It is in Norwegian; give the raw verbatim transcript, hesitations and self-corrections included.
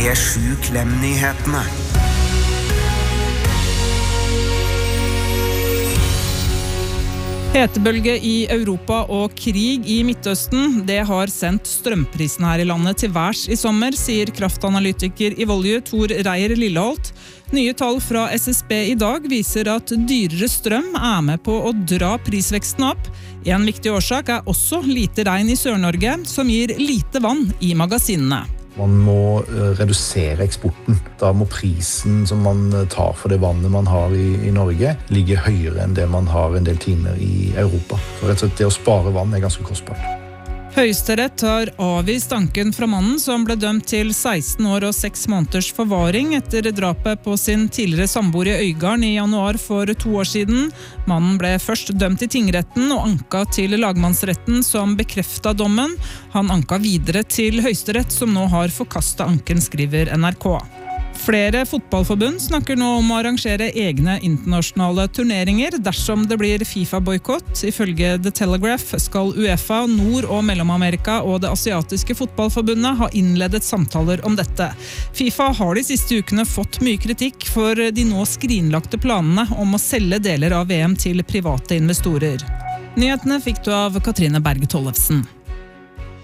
er sju Klem-nyhetene. Hetebølge i Europa og krig i Midtøsten, det har sendt strømprisen her i landet til værs i sommer, sier kraftanalytiker i Volue Tor Reier Lilleholt. Nye tall fra S S B i dag viser at dyrere strøm er med på å dra prisveksten opp. En viktig årsak er også lite regn i Sør-Norge, som gir lite vann i magasinene. Man må redusere eksporten. Da må prisen som man tar for det vannet man har i, i Norge ligge høyere enn det man har en del timer i Europa. For rett og slett det å spare vann er ganske kostbart. Høyesterett har avvist anken fra mannen som ble dømt til seksten år og seks måneders forvaring etter drapet på sin tidligere samboer i Øygarden i januar for to år siden. Mannen ble først dømt i tingretten og anka til lagmannsretten som bekreftet dommen. Han anka videre til Høyesterett som nå har forkastet anken, skriver N R K. Flere fotballforbund snakker nå om å arrangere egne internasjonale turneringer dersom det blir FIFA-boykott. Ifølge The Telegraph skal UEFA, Nord- og Mellom-Amerika og det asiatiske fotballforbundet ha innledet samtaler om dette. FIFA har de siste ukene fått mye kritikk for de nå skrinlagte planene om å selge deler av V M til private investorer. Nyhetene fikk du av Katrine Berge Tollefsen.